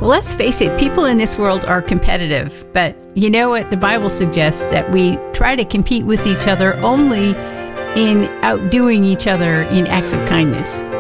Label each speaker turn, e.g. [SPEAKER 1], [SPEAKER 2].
[SPEAKER 1] Well, let's face it, people in this world are competitive, but you know what? The Bible suggests that we try to compete with each other only in outdoing each other in acts of kindness.